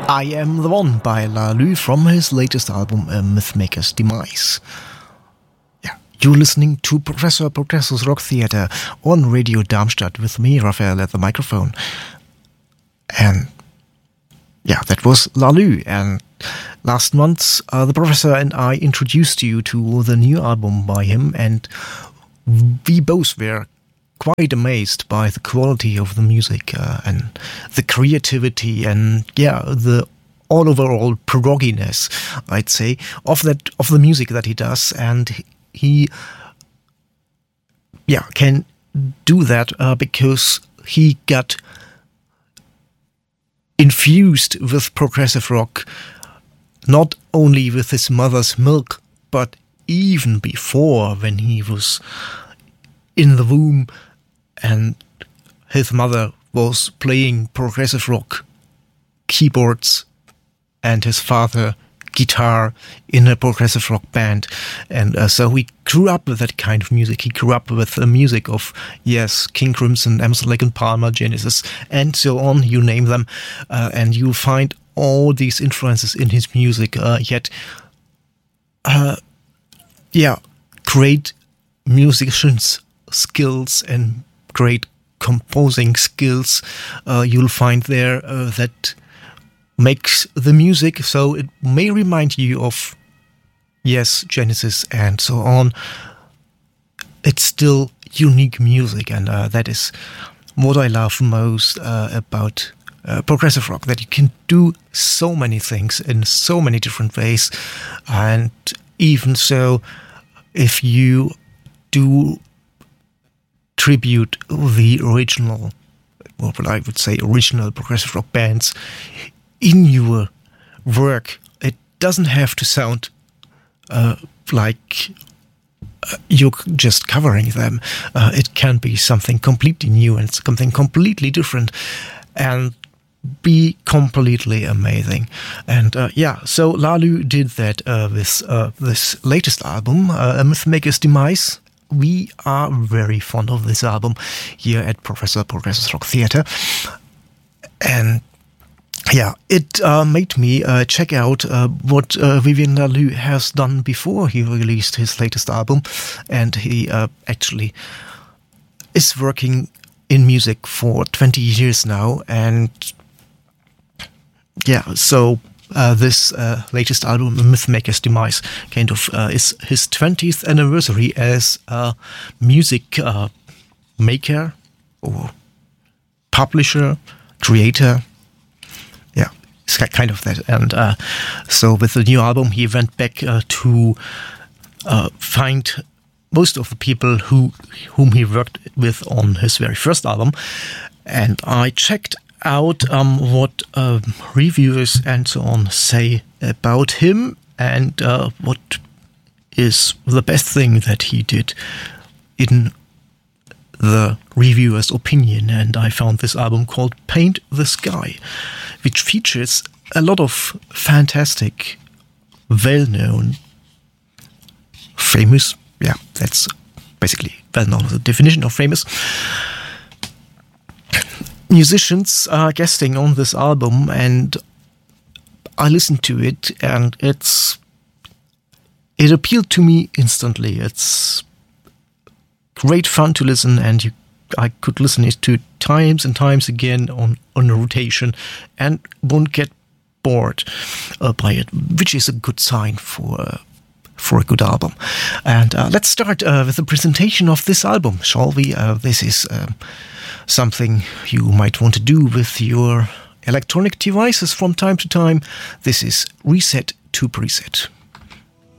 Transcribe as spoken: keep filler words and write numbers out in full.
I Am the One by Lalou from his latest album, A Mythmaker's Demise. Yeah, you're listening to Professor Progressus Rock Theater on Radio Darmstadt with me, Raphael, at the microphone. And yeah, that was Lalou. And last month, uh, the Professor and I introduced you to the new album by him, and we both were quite amazed by the quality of the music uh, and the creativity and yeah the all overall progginess, I'd say, of that of the music that he does. And he yeah can do that uh, because he got infused with progressive rock not only with his mother's milk, but even before, when he was in the womb and his mother was playing progressive rock keyboards and his father guitar in a progressive rock band. And uh, so he grew up with that kind of music. He grew up with the music of, yes, King Crimson, Emerson, Lake and Palmer, Genesis, and so on, you name them. Uh, and you'll find all these influences in his music, uh, yet, uh, yeah, great musicians' skills and great composing skills uh, you'll find there uh, that makes the music so it may remind you of, yes, Genesis and so on. It's still unique music, and uh, that is what I love most uh, about uh, progressive rock, that you can do so many things in so many different ways. And even so, if you do tribute the original, or what I would say original progressive rock bands in your work, it doesn't have to sound uh, like uh, you're just covering them. Uh, it can be something completely new and something completely different and be completely amazing. And uh, yeah, so Lalou did that uh, with uh, this latest album, uh, A Mythmaker's Demise. We are very fond of this album here at Professor Progressus Rock Theater. And yeah, it uh, made me uh, check out uh, what uh, Vivian Lalou has done before he released his latest album. And he uh, actually is working in music for twenty years now. And yeah, so Uh, this uh, latest album, Mythmaker's Demise, kind of uh, is his twentieth anniversary as a music uh, maker or publisher, creator. Yeah, it's kind of that. And uh, so with the new album, he went back uh, to uh, find most of the people who whom he worked with on his very first album. And I checked out um, what uh, reviewers and so on say about him, and uh, what is the best thing that he did in the reviewer's opinion. And I found this album called Paint the Sky, which features a lot of fantastic, well-known, famous, yeah, that's basically well-known, the definition of famous, musicians are guesting on this album. And I listened to it, and it's it appealed to me instantly. It's great fun to listen, and you, I could listen it to times and times again on, on a rotation and won't get bored uh, by it, which is a good sign for uh, for a good album. And uh, let's start uh, with the presentation of this album, shall we? Uh, this is Um, something you might want to do with your electronic devices from time to time. This is Reset to Preset.